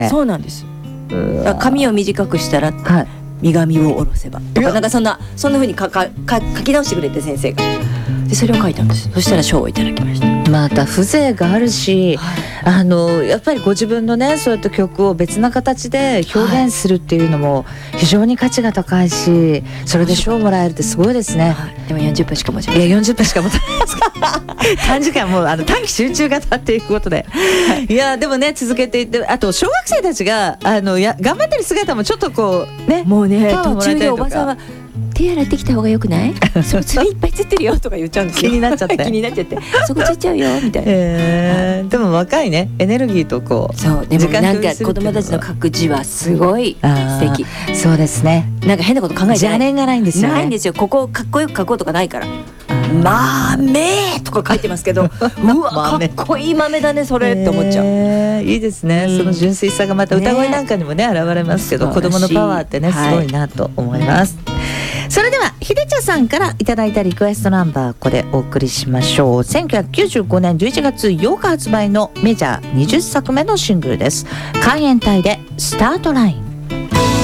そうなんです。だから髪を短くしたら、はい、身髪を下ろせばとか、なんかそんな風に書き直してくれて先生が。でそれを書いたんです。そしたら賞をいただきました。 また風情があるし、はい、やっぱりご自分のねそういった曲を別な形で表現するっていうのも非常に価値が高いし、それで賞をもらえるってすごいですね。 はい、でも40分しか持ちません。 いや40分しか持たないですか短時間もう短期集中型っていうことで、はい、いやでもね続けていって、あと小学生たちが頑張ってる姿もちょっとこうね、 もうね途中でおばさんは手洗ってきた方がよくないそこ爪いっぱいつってるよとか言っちゃうんですよ。 気になっちゃって気になっちゃってそこついちゃうよみたいな、 でも若いねエネルギーとこう、 そうでもなんか子供たちの書く字はすごい素敵。 そうですね、 なんか変なこと考えてない、 邪念がないんですよね。 ないんですよ。ここかっこよく書こうとかないから、豆とか書いてますけどうわかっこいい豆だねそれって思っちゃう。 いいですね、その純粋さがまた歌声なんかにもね現れますけど、子供のパワーってねすごいなと思います。それではひでちゃさんからいただいたリクエストナンバー、これお送りしましょう。1995年11月8日発売のメジャー20作目のシングルです。海援隊でスタートライン。